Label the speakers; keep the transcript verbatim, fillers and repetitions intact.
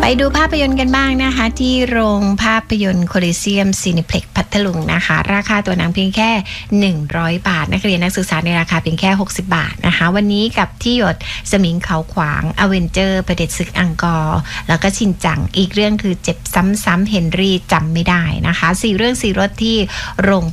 Speaker 1: ดูภาพยนตร์กันบ้างนะคะที่โรงภาพยนตร์โคลิเซียมซีนิเพล็กซ์พัทลุงนะคะราคาตัวหนังเพียงแค่หนึ่งร้อยบาทนักเรียนนักศึกษาในราคาเพียงแค่หกสิบบาทนะคะวันนี้กับที่หยดสมิงเขาขวางอเวนเจอร์ประเด็จศึกอังกอร์แล้วก็ชินจังอีกเรื่องคือเจ็บซ้ำๆเฮนรี่จำไม่ได้นะคะสี่เรื่องสี่รสที่โรง